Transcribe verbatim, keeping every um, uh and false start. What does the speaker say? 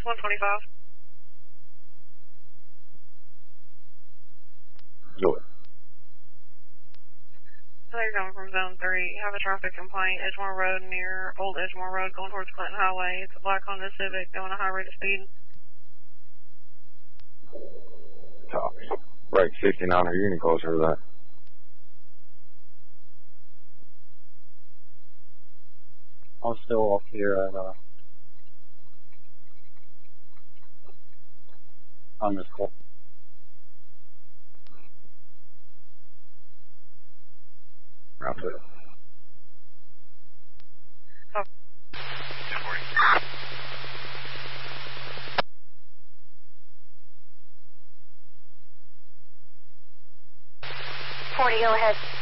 one twenty-five. Do it. So you're coming from zone three. You have a traffic complaint, Edgemore Road near Old Edgemore Road going towards Clinton Highway. It's a black Honda Civic going a high rate of speed. Copy. Right, sixty-nine, are you any closer to that? I'm still off here at, uh, on this call. Round two. Oh. forty, go ahead.